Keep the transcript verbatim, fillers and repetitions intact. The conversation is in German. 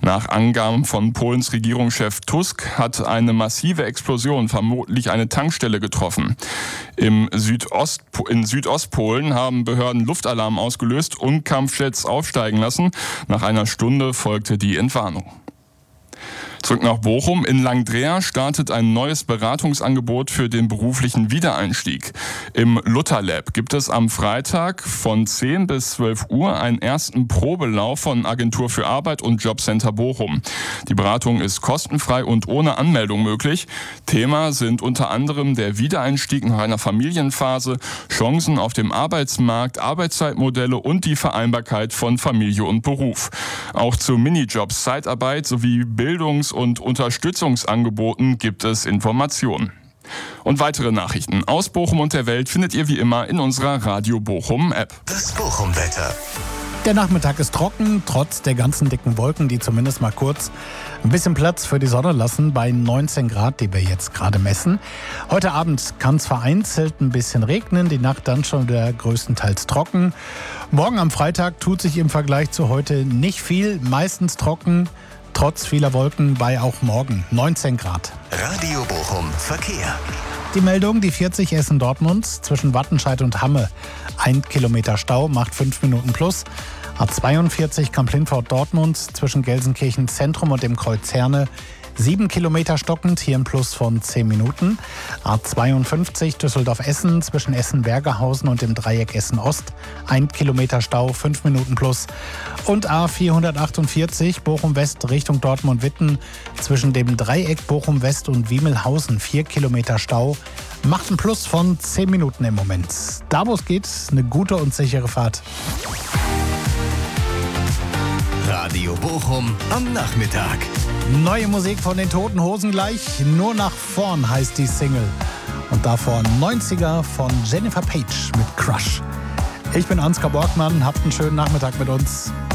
Nach Angaben von Polens Regierungschef Tusk hat eine massive Explosion vermutlich eine Tankstelle getroffen. Im Südost, in Südostpolen haben Behörden Luftalarm ausgelöst und Kampfjets aufsteigen lassen. Nach einer Stunde folgte die Entwarnung. Zurück nach Bochum. In Langdrea startet ein neues Beratungsangebot für den beruflichen Wiedereinstieg. Im Luther-Lab gibt es am Freitag von zehn bis zwölf Uhr einen ersten Probelauf von Agentur für Arbeit und Jobcenter Bochum. Die Beratung ist kostenfrei und ohne Anmeldung möglich. Thema sind unter anderem der Wiedereinstieg nach einer Familienphase, Chancen auf dem Arbeitsmarkt, Arbeitszeitmodelle und die Vereinbarkeit von Familie und Beruf. Auch zu Minijobs, Zeitarbeit sowie Bildungs- und Unterstützungsangeboten gibt es Informationen. Und weitere Nachrichten aus Bochum und der Welt findet ihr wie immer in unserer Radio Bochum App. Das Bochum-Wetter. Der Nachmittag ist trocken, trotz der ganzen dicken Wolken, die zumindest mal kurz ein bisschen Platz für die Sonne lassen, bei neunzehn Grad, die wir jetzt gerade messen. Heute Abend kann es vereinzelt ein bisschen regnen, die Nacht dann schon wieder größtenteils trocken. Morgen am Freitag tut sich im Vergleich zu heute nicht viel, meistens trocken, trotz vieler Wolken bei auch morgen neunzehn Grad. Radio Bochum Verkehr. Die Meldung, die vierzig Essen-Dortmund zwischen Wattenscheid und Hamme. Ein Kilometer Stau macht fünf Minuten plus. A zweiundvierzig Kamp-Lintfort-Dortmund zwischen Gelsenkirchen Zentrum und dem Kreuz Herne. Sieben Kilometer stockend, hier ein Plus von zehn Minuten. A zweiundfünfzig Düsseldorf-Essen zwischen Essen-Bergerhausen und dem Dreieck Essen-Ost. Ein Kilometer Stau, fünf Minuten plus. Und A vierhundertachtundvierzig Bochum-West Richtung Dortmund-Witten zwischen dem Dreieck Bochum-West und Wiemelhausen. Vier Kilometer Stau, macht ein Plus von zehn Minuten im Moment. Da wo es geht, eine gute und sichere Fahrt. Radio Bochum am Nachmittag. Neue Musik von den Toten Hosen gleich. Nur nach vorn heißt die Single. Und davor neunziger von Jennifer Page mit Crush. Ich bin Ansgar Borgmann. Habt einen schönen Nachmittag mit uns.